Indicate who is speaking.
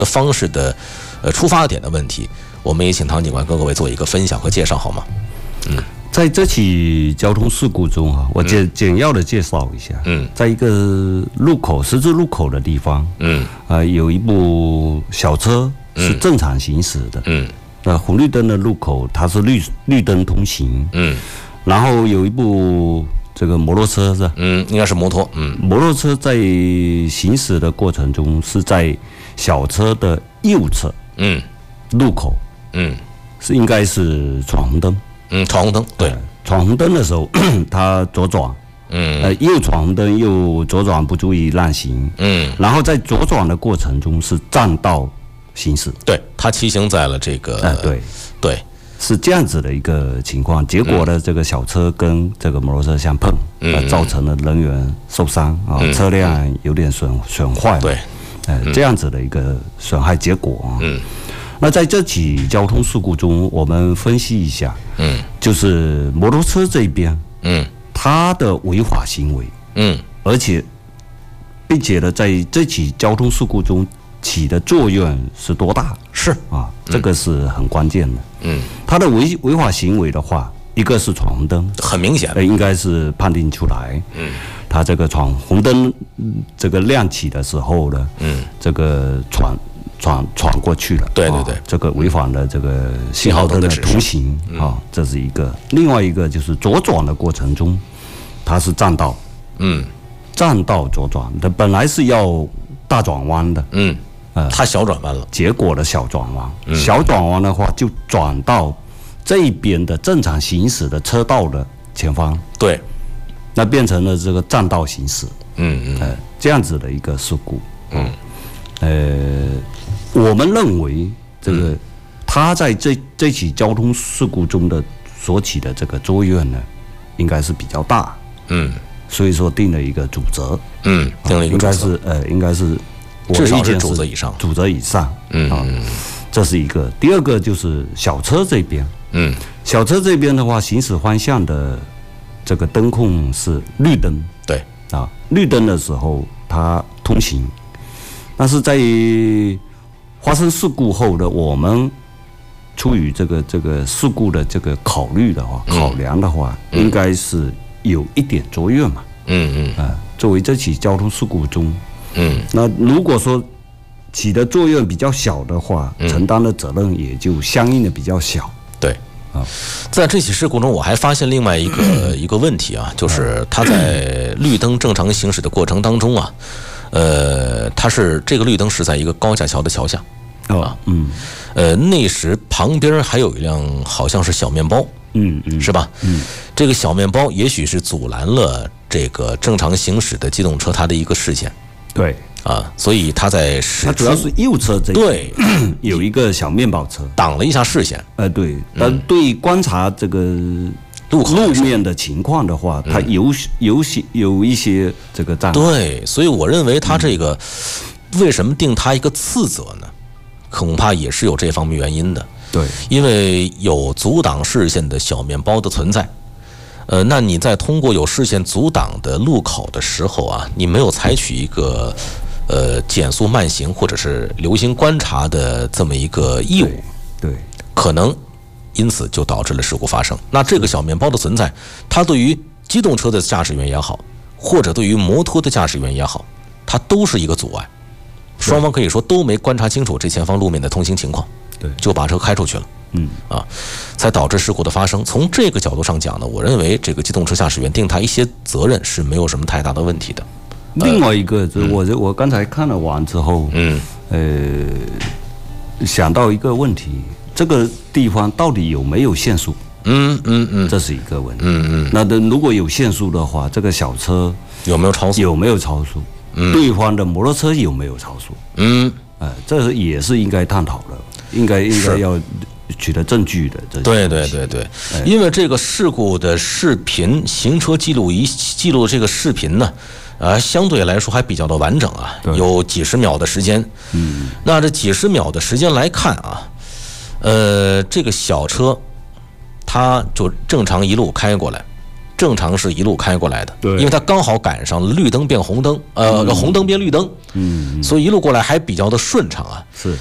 Speaker 1: 方式的出发点的问题，我们也请唐警官跟各位做一个分享和介绍，好吗？
Speaker 2: 在这起交通事故中我简要的介绍一下。在一个十字路口的地方，有一部小车是正常行驶的，红绿灯的路口它是绿灯通行，然后有一部这个摩托车是吧？
Speaker 1: 应该是摩托，
Speaker 2: 摩托车在行驶的过程中是在小车的右侧，路口，应该是闯红灯。
Speaker 1: 闯红灯，对，
Speaker 2: 闯红灯的时候，他左转，右闯红灯，右左转不注意让行，然后在左转的过程中是占道行驶，
Speaker 1: 对，他骑行在了这个，对，
Speaker 2: 是这样子的一个情况。结果呢，这个小车跟这个摩托车相碰，造成了人员受伤车辆有点损坏，
Speaker 1: 对，
Speaker 2: 这样子的一个损害结果那在这起交通事故中，我们分析一下，就是摩托车这边，它的违法行为，并且呢，在这起交通事故中起的作用是多大？
Speaker 1: 是
Speaker 2: 这个是很关键的。它的违法行为的话，一个是闯红灯，
Speaker 1: 很明显，
Speaker 2: 应该是判定出来。它这个闯红灯，这个亮起的时候呢，这个闯过去了，
Speaker 1: 对，
Speaker 2: 这个违反了这个信号灯的图形这是一个。另外一个就是左转的过程中，它是占道，占道左转，它本来是要大转弯的，
Speaker 1: 它小转弯了，
Speaker 2: 结果的小转弯，小转弯的话就转到这一边的正常行驶的车道的前方，
Speaker 1: 对，
Speaker 2: 那变成了这个占道行驶，这样子的一个事故，我们认为这个他在这起交通事故中的所起的这个作用呢，应该是比较大，所以说定了一个主责，
Speaker 1: 定了一个主责，
Speaker 2: 应该是
Speaker 1: 至少是主责以上，
Speaker 2: 这是一个。第二个就是小车这边，小车这边的话，行驶方向的这个灯控是绿灯，
Speaker 1: 对
Speaker 2: 绿灯的时候它通行，但是在发生事故后的我们出于这个事故的这个考量的话，应该是有一点作用嘛。作为这起交通事故中，那如果说起的作用比较小的话，承担的责任也就相应的比较小。对。
Speaker 1: 在这起事故中，我还发现另外一个问题啊，就是他在绿灯正常行驶的过程当中啊，它是这个绿灯是在一个高架桥的桥下，那时旁边还有一辆好像是小面包，是吧？这个小面包也许是阻拦了这个正常行驶的机动车它的一个视线，
Speaker 2: 对。
Speaker 1: 所以它
Speaker 2: 它主要是右侧这
Speaker 1: 对
Speaker 2: 有一个小面包车
Speaker 1: 挡了一下视线，
Speaker 2: 对，但对观察这个路面的情况的话，它有一些这个障碍。
Speaker 1: 对，所以我认为它这个为什么定它一个次责呢？恐怕也是有这方面原因的。
Speaker 2: 对，
Speaker 1: 因为有阻挡视线的小面包的存在。那你在通过有视线阻挡的路口的时候啊，你没有采取一个减速慢行或者是留心观察的这么一个义务，
Speaker 2: 对，
Speaker 1: 可能因此就导致了事故发生。那这个小面包的存在，它对于机动车的驾驶员也好，或者对于摩托的驾驶员也好，它都是一个阻碍。双方可以说都没观察清楚这前方路面的通行情况，
Speaker 2: 对，
Speaker 1: 就把车开出去了。才导致事故的发生。从这个角度上讲呢，我认为这个机动车驾驶员定他一些责任是没有什么太大的问题的。
Speaker 2: 另外一个，我刚才看了完之后，想到一个问题，这个地方到底有没有限速？这是一个问题。那如果有限速的话，这个小车
Speaker 1: 有没有超
Speaker 2: 速？对方的摩托车有没有超速？这也是应该探讨的，应该要取得证据的。
Speaker 1: 对，因为这个事故的视频行车记录这个视频呢，相对来说还比较的完整啊，有几十秒的时间。那这几十秒的时间来看啊，这个小车它就正常一路开过来， 正常是一路开过来的，
Speaker 2: 对
Speaker 1: 因为它刚好赶上绿灯变红灯，红灯变绿灯，所以一路过来还比较的顺畅啊。
Speaker 2: 是，